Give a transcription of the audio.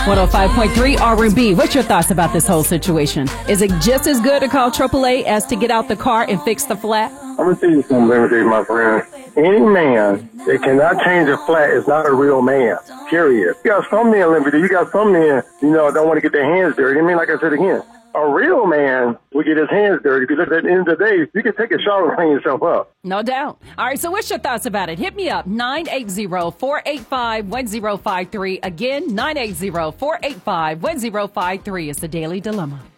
105.3 R&B. What's your thoughts about this whole situation? Is it just as good to call AAA as to get out the car and fix the flat? I'm going to tell you something, Liberty, my friend. Any man that cannot change a flat is not a real man, period. You got some men, Liberty, you got some men, don't want to get their hands dirty. I mean, like I said again, a real man will get his hands dirty because at the end of the day, you can take a shower and clean yourself up. No doubt. All right, so what's your thoughts about it? Hit me up, 980-485-1053. Again, 980-485-1053. It's the Daily Dilemma.